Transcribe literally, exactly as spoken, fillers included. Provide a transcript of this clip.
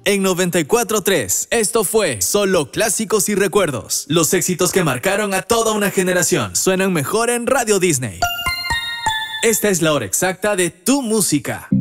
en noventa y cuatro punto tres. Esto fue Solo Clásicos y Recuerdos. Los éxitos que marcaron a toda una generación suenan mejor en Radio Disney. Esta es la hora exacta de tu música.